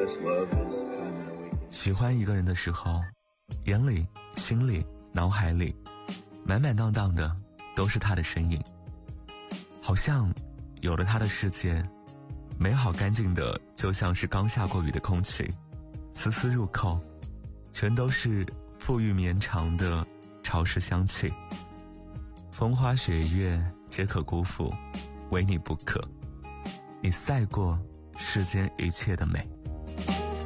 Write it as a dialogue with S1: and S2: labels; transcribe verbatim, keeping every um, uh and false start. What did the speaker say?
S1: 喜欢一个人的时候，眼里、心里、脑海里满满当当的都是他的身影，好像有了他的世界，美好干净的就像是刚下过雨的空气，丝丝入扣，全都是馥郁绵长的潮湿香气。风花雪月皆可辜负，唯你不可，你赛过世间一切的美。